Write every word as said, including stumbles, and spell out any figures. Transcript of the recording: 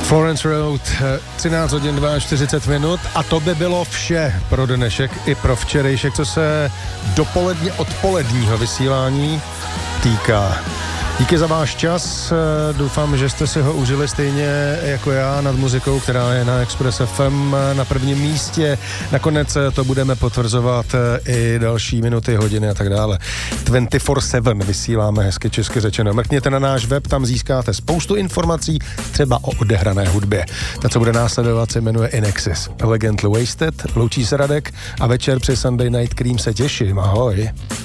Florence Road, třináct hodin čtyřicet dva minut a to by bylo vše pro dnešek i pro včerejšek, co se dopoledně odpoledního vysílání týká. Díky za váš čas, doufám, že jste si ho užili stejně jako já nad muzikou, která je na Express F M na prvním místě. Nakonec to budeme potvrzovat i další minuty, hodiny a tak dále. dvacet čtyři sedm vysíláme, hezky česky řečeno. Mrkněte na náš web, tam získáte spoustu informací, třeba o odehrané hudbě. Ta, co bude následovat, se jmenuje In Excess. Elegantly Wasted, loučí se Radek a večer při Sunday Night Cream se těším. Ahoj.